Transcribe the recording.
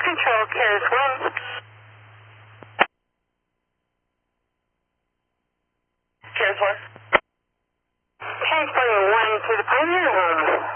Control, Carriers 1. Carriers 1. Transporting 1 to the primary home.